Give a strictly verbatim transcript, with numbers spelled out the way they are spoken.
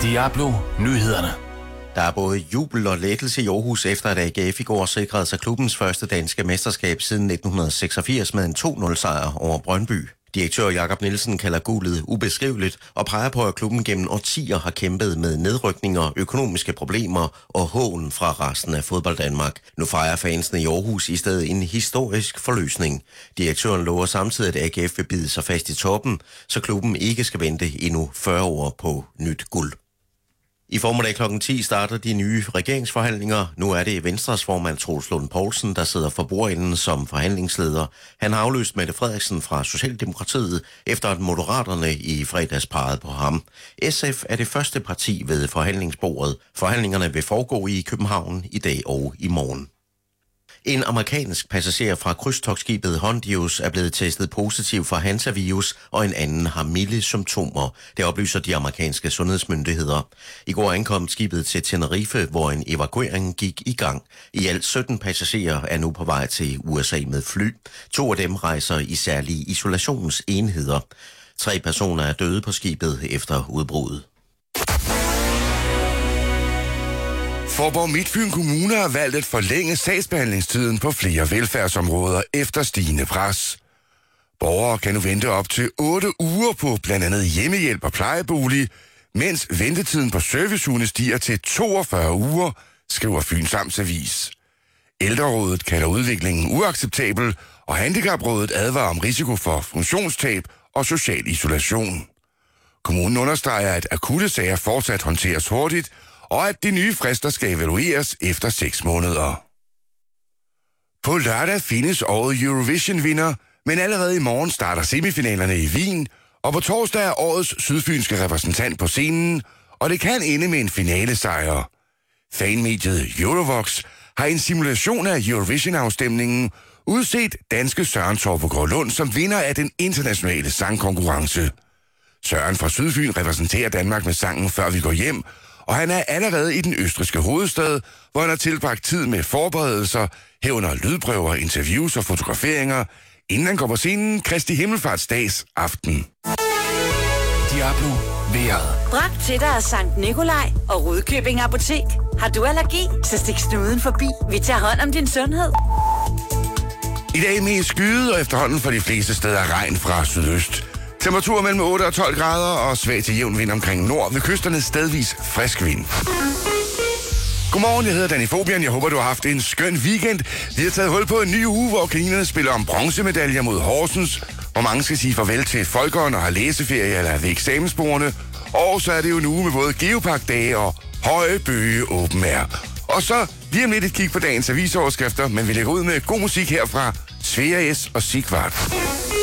Diablo Nyhederne. Der er både jubel og lettelse i Aarhus, efter at A G F i går sikrede sig klubbens første danske mesterskab siden nitten seksogfirs med en to nul sejr over Brøndby. Direktør Jakob Nielsen kalder guldet ubeskriveligt og peger på, at klubben gennem årtier har kæmpet med nedrykninger, økonomiske problemer og hån fra resten af fodbold Danmark. Nu fejrer fansene i Aarhus i stedet en historisk forløsning. Direktøren lover samtidig, at A G F vil bide sig fast i toppen, så klubben ikke skal vente endnu fyrre år på nyt guld. I formiddag klokken ti starter de nye regeringsforhandlinger. Nu er det Venstres formand Troels Lund Poulsen, der sidder for bordenden som forhandlingsleder. Han har afløst Mette Frederiksen fra Socialdemokratiet, efter at Moderaterne i fredags pegede på ham. S F er det første parti ved forhandlingsbordet. Forhandlingerne vil foregå i København i dag og i morgen. En amerikansk passager fra krydstogtskibet Hondius er blevet testet positiv for hantavirus, og en anden har milde symptomer. Det oplyser de amerikanske sundhedsmyndigheder. I går ankom skibet til Tenerife, hvor en evakuering gik i gang. I alt sytten passagerer er nu på vej til U S A med fly. To af dem rejser i særlige isolationsenheder. Tre personer er døde på skibet efter udbruddet. Faaborg Midtfyn Kommune har valgt at forlænge sagsbehandlingstiden på flere velfærdsområder efter stigende pres. Borgere kan nu vente op til otte uger på blandt andet hjemmehjælp og plejebolig, mens ventetiden på servicehunde stiger til toogfyrre uger, skriver Fyns Amtsavis. Ældrerådet kalder udviklingen uacceptabel, og Handicaprådet advarer om risiko for funktionstab og social isolation. Kommunen understreger, at akutte sager fortsat håndteres hurtigt, og at de nye frister skal evalueres efter seks måneder. På lørdag findes årets Eurovision-vinder, men allerede i morgen starter semifinalerne i Wien, og på torsdag er årets sydfynske repræsentant på scenen, og det kan ende med en finalesejr. Fanmediet Eurovox har en simulation af Eurovision-afstemningen udset danske Søren Torpegård Lund som vinder af den internationale sangkonkurrence. Søren fra Sydfyn repræsenterer Danmark med sangen Før vi går hjem, og han er allerede i den østrigske hovedstad, hvor han har tilbragt tid med forberedelser, herunder lydprøver, interviews og fotograferinger, inden han går på scenen Kristi Himmelfartsdags aften. Diablo vejret. Bragt til dig af Sankt Nikolaj og Rudkøbing Apotek. Har du allergi, så stik snuden forbi. Vi tager hånd om din sundhed. I dag mest skyet og efterhånden for de fleste steder regn fra sydøst. Temperatur mellem otte og tolv grader og svag til jævn vind omkring nord. Ved kysterne stedvis frisk vind. Godmorgen, jeg hedder Danny Fobian. Jeg håber, du har haft en skøn weekend. Vi har taget hul på en ny uge, hvor kaninerne spiller om bronzemedaljer mod Horsens. Hvor mange skal sige farvel til folkeren og har læseferie eller ved eksamensbordene. Og så er det jo en uge med både geoparkdage og høje bøge åben air. Og så lige om lidt et kig på dagens avisoverskrifter, men vi lægger ud med god musik her fra Svea S og Sigvart.